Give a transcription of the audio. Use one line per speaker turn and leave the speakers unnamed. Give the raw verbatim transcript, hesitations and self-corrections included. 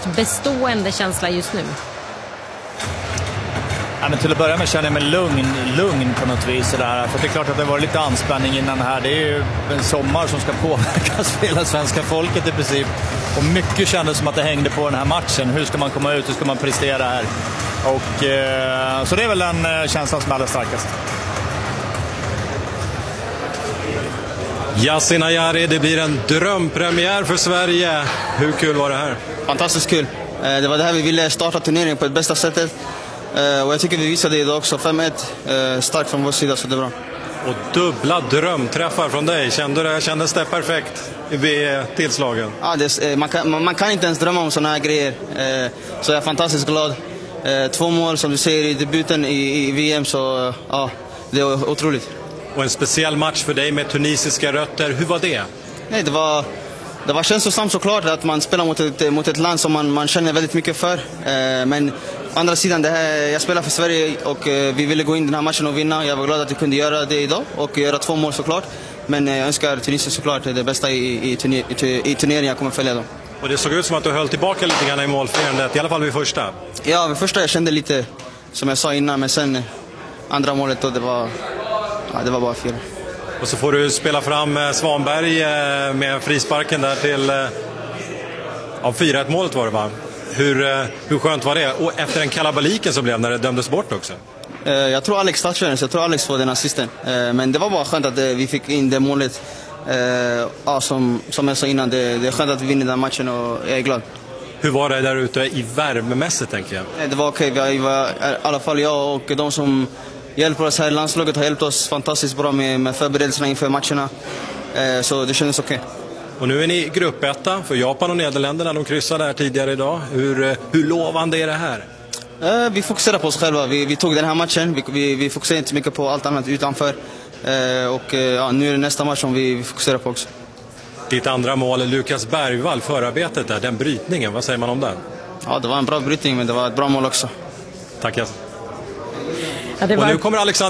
mest bestående känsla just nu?
Ja, men till att börja med känner jag mig lugn, lugn på något vis. Där. För det är klart att det var lite anspänning innan det här. Det är ju en sommar som ska påverkas för hela svenska folket i princip. Och mycket kändes som att det hängde på den här matchen. Hur ska man komma ut, hur ska man prestera här? Och, eh, så det är väl den eh, känslan som är allra starkast.
Yasin Ayari, det blir en drömpremiär för Sverige. Hur kul var det här?
Fantastiskt kul. Det var det här vi ville starta turneringen på det bästa sättet. Och jag tycker vi visade det idag också. fem ett, starkt från vår sida, så det är bra.
Och dubbla drömträffar från dig. Kände det, kändes det perfekt vid tillslagen?
Ja, det, man, kan, man kan inte ens drömma om såna här grejer. Så jag är fantastiskt glad. Två mål som du säger i debuten i, i V M, så ja, det är otroligt.
Och en speciell match för dig med tunisiska rötter. Hur var det? Nej,
det var... Det var känslosamt såklart att man spelar mot ett, mot ett land som man, man känner väldigt mycket för. Eh, men å andra sidan, det här, jag spelar för Sverige och eh, vi ville gå in den här matchen och vinna. Jag var glad att vi kunde göra det idag och göra två mål såklart. Men eh, jag önskar Tunisien såklart det bästa i, i, turner, i, i turneringen jag kommer följa då.
Och det såg ut som att du höll tillbaka lite grann i målfirandet, i alla fall vid första.
Ja, vid första jag kände lite, som jag sa innan, men sen andra målet då, det var, ja, det var bara fel.
Och så får du spela fram Svanberg med frisparken där till ja, fyra ett målet var det, va? Hur, hur skönt var det? Och efter den kalabaliken som blev när det dömdes bort också.
Jag tror Alex touchade, så jag tror Alex får den assisten. Men det var bara skönt att vi fick in det målet. Ja, som, som jag sa innan, det, det är skönt att vi vinner den matchen och jag är glad.
Hur var det där ute i värmemässigt, tänker jag?
Det var okej. Okay. I alla fall jag och de som hjälper oss här i landslaget har hjälpt oss fantastiskt bra med, med förberedelserna inför matcherna. Eh, så det kändes okej. Okay.
Och nu är ni gruppetta för Japan och Nederländerna. De kryssade här tidigare idag. Hur, hur lovande är det här?
Eh, vi fokuserar på oss själva. Vi, vi tog den här matchen. Vi, vi, vi fokuserar inte mycket på allt annat utanför. Eh, och ja, nu är det nästa match som vi, vi fokuserar på också.
Ditt andra mål, Lukas Bergvall, förarbetet där, den brytningen, vad säger man om den?
Ja, det var en bra brytning, men det var ett bra mål också.
Tack.
Ja, det var...
Och nu kommer Alexander